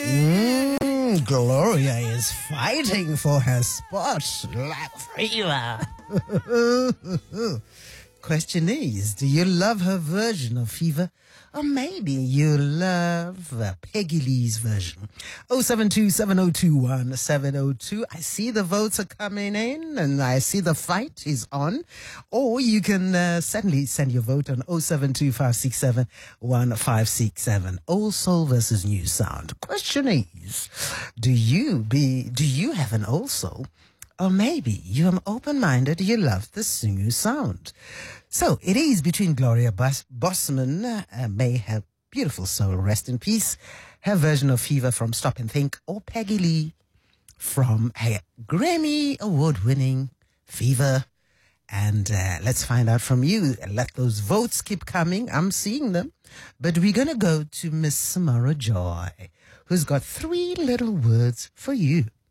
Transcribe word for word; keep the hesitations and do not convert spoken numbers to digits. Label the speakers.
Speaker 1: Mm, Gloria is fighting for her spot like Fever. Question is, do you love her version of Fever? Or maybe you love uh, Peggy Lee's version. oh seven two, seven oh two, one seven oh two. I see the votes are coming in and I see the fight is on. Or you can uh, certainly send your vote on oh seven two, five six seven, one five six seven. Old Soul versus New Sound. Question is, do you be do you have an old soul? Or maybe you are open-minded, you love the new sound. So it is between Gloria Bos- Bossman, uh, may her beautiful soul rest in peace, her version of Fever from Stop and Think, or Peggy Lee from her Grammy award-winning Fever. And uh, let's find out from you. Let those votes keep coming. I'm seeing them. But we're going to go to Miss Samara Joy, who's got three little words for you.